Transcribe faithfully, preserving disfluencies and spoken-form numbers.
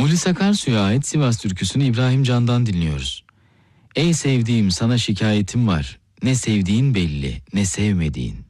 Hulusi Akarsu'ya ait Sivas türküsünü İbrahim Can'dan dinliyoruz. Ey sevdiğim, sana şikayetim var. Ne sevdiğin belli, ne sevmediğin.